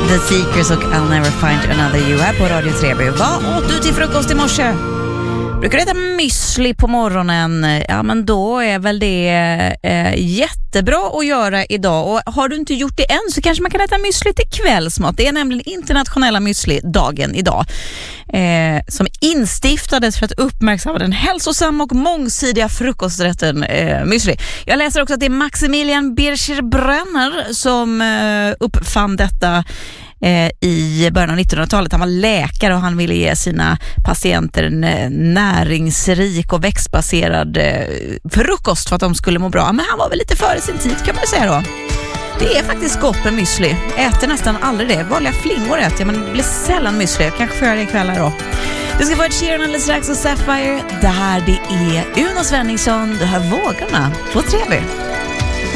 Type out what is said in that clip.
The Seekers och I'll Never Find Another You här på Radio Treby. Vad åt du till frukost i morse? Brukar du äta müsli på morgonen? Ja, men då är väl det jättebra att göra idag. Och har du inte gjort det än så kanske man kan äta müsli till kvällsmat. Det är nämligen internationella müsli-dagen idag. Som instiftades för att uppmärksamma den hälsosamma och mångsidiga frukosträtten müsli. Jag läser också att det är Maximilian Bircher-Brenner som uppfann detta i början av 1900-talet. Han var läkare och han ville ge sina patienter en näringsrik och växtbaserad frukost för att de skulle må bra. Men han var väl lite före sin tid kan man säga då. Det är faktiskt gott med müsli. Äter nästan aldrig det. Vanliga flingor äter jag, men det blir sällan müsli. Kanske får jag det ikväll här då. Du ska få ett Sheeran alldeles strax och Sapphire. Det här det är Uno Svenningsson. Du hör vågorna på Treby.